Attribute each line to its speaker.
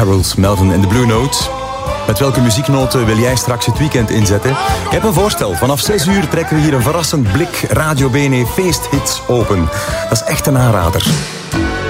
Speaker 1: Harold Melvin en de Blue Notes. Met welke muzieknoten wil jij straks het weekend inzetten? Ik heb een voorstel. Vanaf 6 uur trekken we hier een verrassend blik Radio BNE feesthits open. Dat is echt een aanrader.